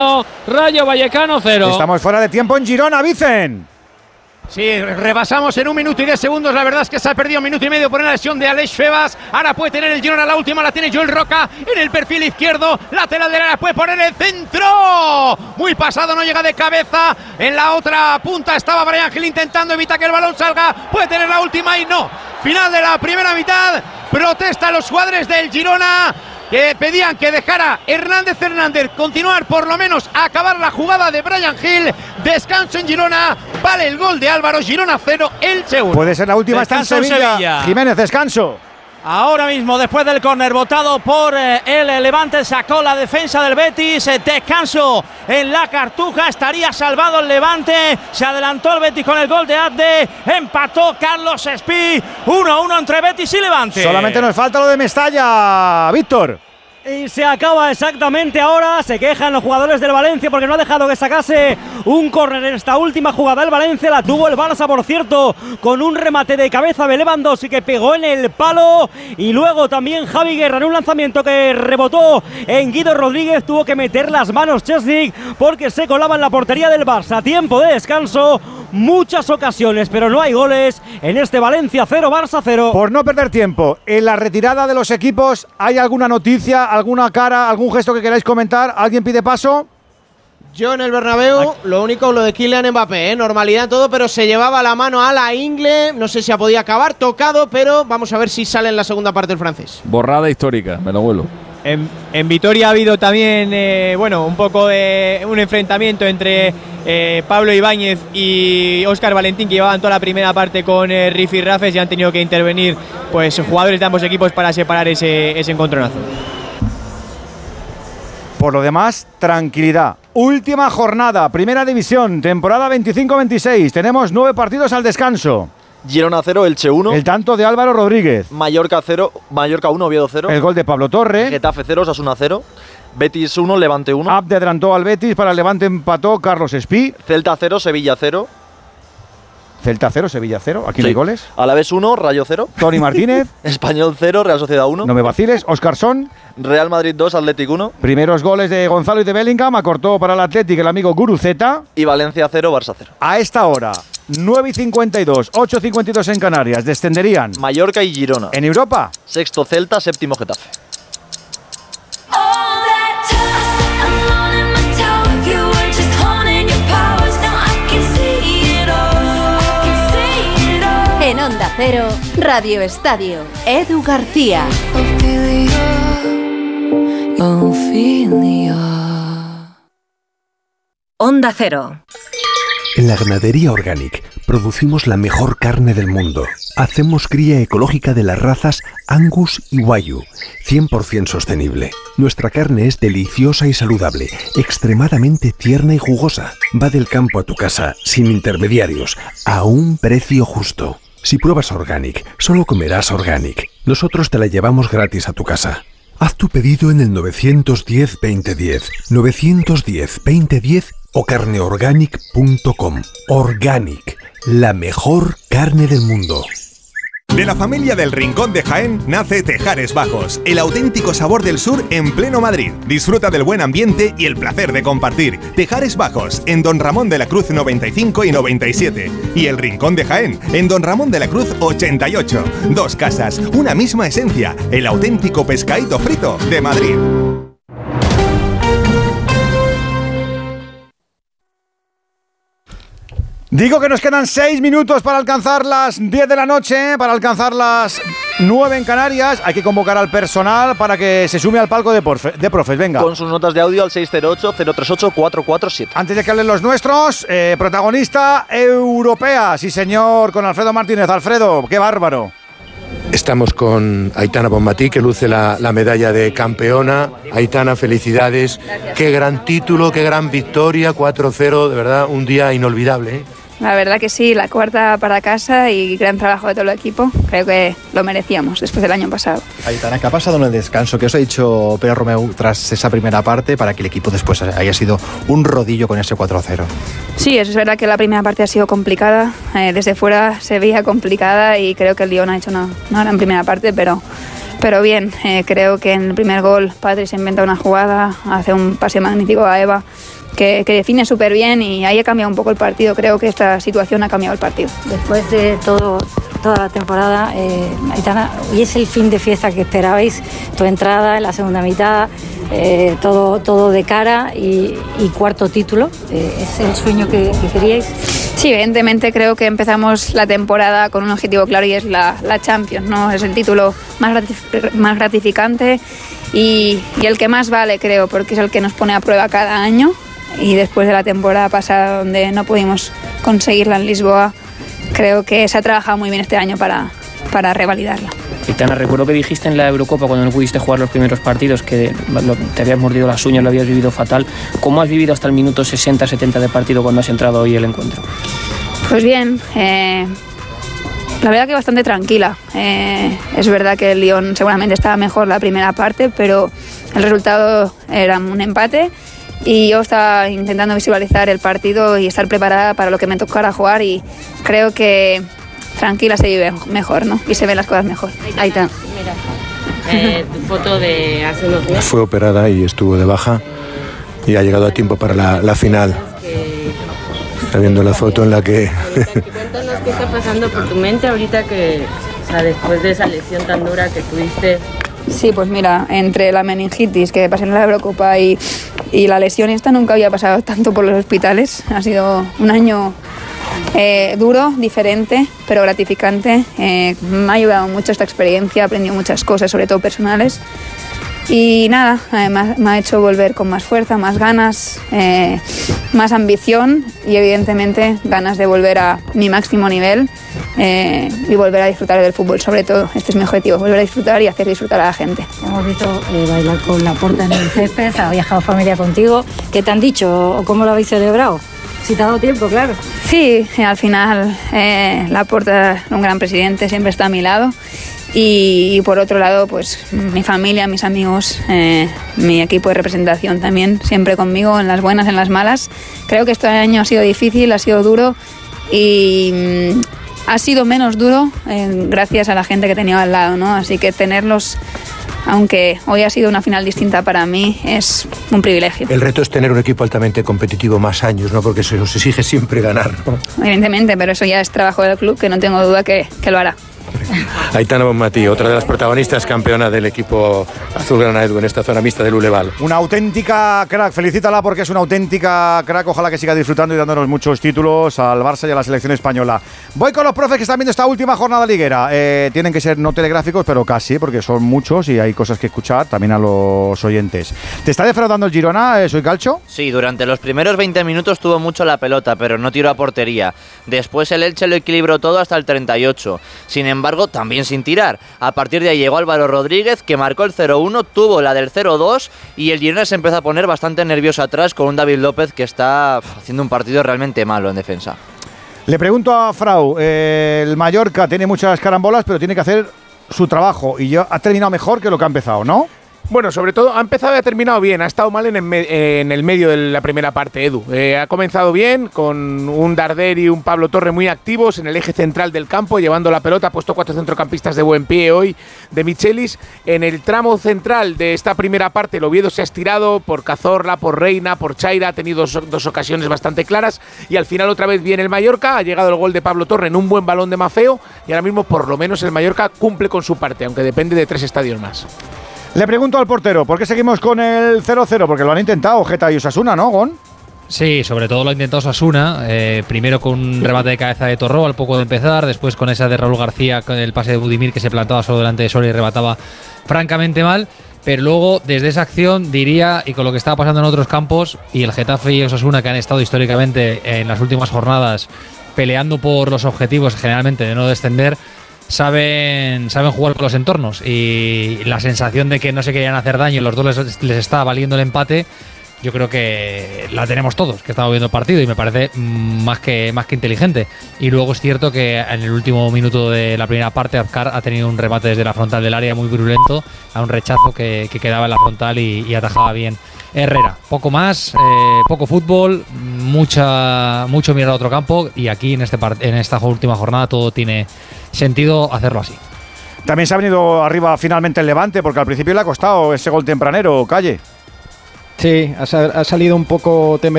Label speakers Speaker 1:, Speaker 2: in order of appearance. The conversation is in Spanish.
Speaker 1: Rayo Vallecano 0.
Speaker 2: Estamos fuera de tiempo en Girona, Vicen.
Speaker 3: Sí, rebasamos en 1 minuto y 10 segundos. La verdad es que se ha perdido 1 minuto y medio por una lesión de Aleix Febas. Ahora puede tener el Girona, la última la tiene Joel Roca en el perfil izquierdo. Lateral del área, puede poner el centro. Muy pasado, no llega de cabeza. En la otra punta estaba Bryan Gil intentando evitar que el balón salga. Puede tener la última y no. Final de la primera mitad. Protesta a los jugadores del Girona, que pedían que dejara Hernández continuar, por lo menos acabar la jugada de Bryan Gil. Descanso en Girona, vale el gol de Álvaro. Girona 0, Elche 1.
Speaker 2: Puede ser la última,
Speaker 4: descanso
Speaker 2: está en Sevilla. Jiménez, descanso.
Speaker 4: Ahora mismo, después del córner votado por el Levante, sacó la defensa del Betis. Descanso en la Cartuja, estaría salvado el Levante. Se adelantó el Betis con el gol de Abde. Empató Carlos Espí. 1-1 entre Betis y Levante.
Speaker 2: Solamente nos falta lo de Mestalla, Víctor.
Speaker 5: Y se acaba exactamente ahora. Se quejan los jugadores del Valencia porque no ha dejado que sacase un córner en esta última jugada. El Valencia la tuvo el Barça, por cierto, con un remate de cabeza de Lewandowski que pegó en el palo. Y luego también Javi Guerra en un lanzamiento que rebotó en Guido Rodríguez. Tuvo que meter las manos Chesney porque se colaba en la portería del Barça. Tiempo de descanso. Muchas ocasiones, pero no hay goles en este Valencia 0, Barça 0.
Speaker 2: Por no perder tiempo, en la retirada de los equipos, ¿hay alguna noticia, alguna cara, algún gesto que queráis comentar? ¿Alguien pide paso?
Speaker 6: Yo en el Bernabéu, lo único, lo de Kylian Mbappé, normalidad en todo, pero se llevaba la mano a la ingle, no sé si ha podido acabar, tocado, pero vamos a ver si sale en la segunda parte el francés.
Speaker 7: Borrada histórica, me lo vuelo.
Speaker 8: En Vitoria ha habido también, un poco de un enfrentamiento entre Pablo Ibáñez y Óscar Valentín, que llevaban toda la primera parte con Rifi Rafes, y han tenido que intervenir pues jugadores de ambos equipos para separar ese encontronazo.
Speaker 2: Por lo demás, tranquilidad. Última jornada, Primera División, temporada 25-26. Tenemos 9 partidos al descanso.
Speaker 9: Girona 0, Elche 1.
Speaker 2: El tanto de Álvaro Rodríguez.
Speaker 9: Mallorca 0, Mallorca 1, Oviedo 0.
Speaker 2: El gol de Pablo Torre.
Speaker 9: Getafe 0, Osasuna 0. Betis 1, Levante 1.
Speaker 2: Abde adelantó al Betis, para el Levante empató Carlos Espí.
Speaker 9: Celta 0, Sevilla 0.
Speaker 2: Celta 0, Sevilla 0. Aquí no hay goles.
Speaker 9: Alavés 1, Rayo 0.
Speaker 2: Toni Martínez.
Speaker 9: Español 0, Real Sociedad 1.
Speaker 2: No me vaciles. Óscarson.
Speaker 9: Real Madrid 2, Athletic 1.
Speaker 2: Primeros goles de Gonzalo y de Bellingham. Acortó para el Athletic el amigo Guruceta.
Speaker 9: Y Valencia 0, Barça 0.
Speaker 2: A esta hora, 9:52, 8:52 en Canarias. Descenderían
Speaker 9: Mallorca y Girona.
Speaker 2: En Europa,
Speaker 9: sexto Celta, séptimo Getafe.
Speaker 10: En Onda Cero, Radio Estadio, Edu García.
Speaker 11: Onda Cero.
Speaker 12: En la ganadería Organic producimos la mejor carne del mundo. Hacemos cría ecológica de las razas Angus y Wagyu, 100% sostenible. Nuestra carne es deliciosa y saludable, extremadamente tierna y jugosa. Va del campo a tu casa, sin intermediarios, a un precio justo. Si pruebas Organic, solo comerás Organic. Nosotros te la llevamos gratis a tu casa. Haz tu pedido en el 910-2010, 910-2010 o carneorganic.com. Organic, la mejor carne del mundo.
Speaker 13: De la familia del Rincón de Jaén nace Tejares Bajos, el auténtico sabor del sur en pleno Madrid. Disfruta del buen ambiente y el placer de compartir. Tejares Bajos, en Don Ramón de la Cruz 95 y 97. Y el Rincón de Jaén, en Don Ramón de la Cruz 88. Dos casas, una misma esencia. El auténtico pescadito frito de Madrid.
Speaker 2: Digo que nos quedan 6 minutos para alcanzar las 10 de la noche, para alcanzar las 9 en Canarias. Hay que convocar al personal para que se sume al palco de profes. Venga.
Speaker 9: Con sus notas de audio al 608-038-447.
Speaker 2: Antes de que hablen los nuestros, protagonista europea. Sí, señor, con Alfredo Martínez. Alfredo, qué bárbaro.
Speaker 14: Estamos con Aitana Bonmatí, que luce la medalla de campeona. Aitana, felicidades.
Speaker 15: Gracias.
Speaker 14: Qué gran título, qué gran victoria, 4-0, de verdad, un día inolvidable, ¿eh?
Speaker 15: La verdad que sí, la cuarta para casa y gran trabajo de todo el equipo. Creo que lo merecíamos después del año pasado.
Speaker 16: Aitana, ¿qué ha pasado en el descanso? ¿Qué os ha dicho Pere Romeu tras esa primera parte para que el equipo después haya sido un rodillo con ese 4-0?
Speaker 15: Sí, es verdad que la primera parte ha sido complicada. Desde fuera se veía complicada y creo que el Lyon ha hecho una gran primera parte, pero Pero bien, creo que en el primer gol Patri se inventa una jugada, hace un pase magnífico a Eva que define súper bien y ahí ha cambiado un poco el partido. Creo que esta situación ha cambiado el partido.
Speaker 11: Después de toda la temporada, Aitana, hoy es el fin de fiesta que esperabais, tu entrada en la segunda mitad, todo de cara y cuarto título, ¿es el sueño que queríais?
Speaker 15: Sí, evidentemente creo que empezamos la temporada con un objetivo claro y es la Champions, ¿no? Es el título más gratificante y el que más vale, creo, porque es el que nos pone a prueba cada año. Y después de la temporada pasada donde no pudimos conseguirla en Lisboa, creo que se ha trabajado muy bien este año para revalidarla.
Speaker 17: Aitana, recuerdo que dijiste en la Eurocopa cuando no pudiste jugar los primeros partidos que te habías mordido las uñas, lo habías vivido fatal. ¿Cómo has vivido hasta el minuto 60-70 de partido cuando has entrado hoy el encuentro?
Speaker 15: Pues bien, la verdad que bastante tranquila. Es verdad que el Lyon seguramente estaba mejor la primera parte, pero el resultado era un empate. Y yo estaba intentando visualizar el partido y estar preparada para lo que me tocara jugar y creo que tranquila se vive mejor, ¿no? Y se ven las cosas mejor.
Speaker 18: Ahí está. Mira, tu foto de hace unos días.
Speaker 14: Fue operada y estuvo de baja y ha llegado a tiempo para la final. Está viendo la foto en la que...
Speaker 18: Cuéntanos qué está pasando por tu mente ahorita después de esa lesión tan dura que tuviste.
Speaker 15: Sí, pues mira, entre la meningitis que pasé en la Eurocopa y la lesión esta, nunca había pasado tanto por los hospitales. Ha sido un año duro, diferente, pero gratificante. Me ha ayudado mucho esta experiencia, he aprendido muchas cosas, sobre todo personales. Y nada, me ha hecho volver con más fuerza, más ganas, más ambición y evidentemente ganas de volver a mi máximo nivel y volver a disfrutar del fútbol, sobre todo. Este es mi objetivo, volver a disfrutar y hacer disfrutar a la gente.
Speaker 11: Hemos visto bailar con Laporta en el césped, ha viajado familia contigo. ¿Qué te han dicho o cómo lo habéis celebrado? Si te ha dado tiempo, claro.
Speaker 15: Sí, al final Laporta, un gran presidente, siempre está a mi lado. Y por otro lado, pues mi familia, mis amigos, mi equipo de representación también, siempre conmigo, en las buenas, en las malas. Creo que este año ha sido difícil, ha sido duro y ha sido menos duro gracias a la gente que he tenido al lado, ¿no? Así que tenerlos, aunque hoy ha sido una final distinta para mí, es un privilegio.
Speaker 14: El reto es tener un equipo altamente competitivo más años, ¿no? Porque se nos exige siempre ganar, ¿no?
Speaker 15: Evidentemente, pero eso ya es trabajo del club, que no tengo duda que lo hará.
Speaker 14: Aitana Bonmatí, otra de las protagonistas, campeona del equipo azulgrana Edu en esta zona mixta del Uleval.
Speaker 2: Una auténtica crack, felicítala porque es una auténtica crack, ojalá que siga disfrutando y dándonos muchos títulos al Barça y a la selección española. Voy con los profes que están viendo esta última jornada liguera. Tienen que ser no telegráficos, pero casi, porque son muchos y hay cosas que escuchar también a los oyentes. ¿Te está defraudando el Girona, Soy Calcho?
Speaker 19: Sí, durante los primeros 20 minutos tuvo mucho la pelota, pero no tiró a portería. Después el Elche lo equilibró todo hasta el 38. Sin embargo, también sin tirar. A partir de ahí llegó Álvaro Rodríguez, que marcó el 0-1, tuvo la del 0-2 y el Girona se empezó a poner bastante nervioso atrás con un David López que está haciendo un partido realmente malo en defensa.
Speaker 2: Le pregunto a Frau, el Mallorca tiene muchas carambolas, pero tiene que hacer su trabajo y ha terminado mejor que lo que ha empezado, ¿no?
Speaker 20: Bueno, sobre todo ha empezado y ha terminado bien. Ha estado mal en el medio de la primera parte, Edu. Ha comenzado bien con un Darder y un Pablo Torre muy activos en el eje central del campo, llevando la pelota. Ha puesto 4 centrocampistas de buen pie hoy, de Michelis. En el tramo central de esta primera parte, el Oviedo se ha estirado por Cazorla, por Reina, por Chaira. Ha tenido dos ocasiones bastante claras. Y al final otra vez viene el Mallorca. Ha llegado el gol de Pablo Torre en un buen balón de Mafeo. Y ahora mismo por lo menos el Mallorca cumple con su parte, aunque depende de 3 estadios más.
Speaker 2: Le pregunto al portero, ¿por qué seguimos con el 0-0? Porque lo han intentado Geta y Osasuna, ¿no, Gon?
Speaker 1: Sí, sobre todo lo ha intentado Osasuna, primero con un remate de cabeza de Torró al poco de empezar, después con esa de Raúl García, con el pase de Budimir que se plantaba solo delante de Soria y remataba francamente mal, pero luego desde esa acción diría, y con lo que estaba pasando en otros campos, y el Getafe y Osasuna que han estado históricamente en las últimas jornadas peleando por los objetivos generalmente de no descender, saben jugar con los entornos y la sensación de que no se querían hacer daño y los dos les está valiendo el empate, yo creo que la tenemos todos, que estamos viendo el partido y me parece más que inteligente. Y luego es cierto que en el último minuto de la primera parte Azcar ha tenido un remate desde la frontal del área muy virulento a un rechazo que quedaba en la frontal y atajaba bien Herrera. Poco más, poco fútbol, mucho mirar a otro campo y aquí en esta última jornada todo tiene sentido hacerlo así.
Speaker 2: También se ha venido arriba finalmente el Levante, porque al principio le ha costado ese gol tempranero, Calle.
Speaker 21: Sí, ha salido un poco temeroso